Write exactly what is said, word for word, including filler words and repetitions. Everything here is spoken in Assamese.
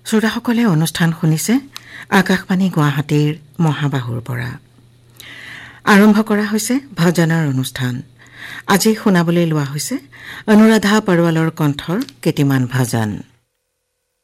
শ্ৰোতাসকলে অনুষ্ঠান শুনিছে আকাশবাণী গুৱাহাটীৰ মহাবাহুৰ পৰা। আৰম্ভ কৰা হৈছে ভজনৰ অনুষ্ঠান। আজি শুনাবলৈ লোৱা হৈছে অনুৰাধা পৰৱালৰ কণ্ঠৰ কেইটিমান ভজন।